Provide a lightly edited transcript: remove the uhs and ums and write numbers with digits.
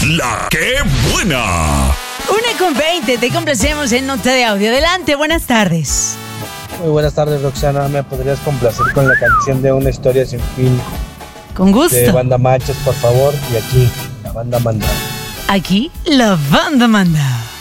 La que buena. 1:20, te complacemos en nota de audio. Adelante, buenas tardes. Muy buenas tardes, Roxana. ¿Me podrías complacer con la canción de Una historia sin fin? Con gusto. De Banda Machos, por favor. Y aquí, la banda manda. Aquí, la banda manda.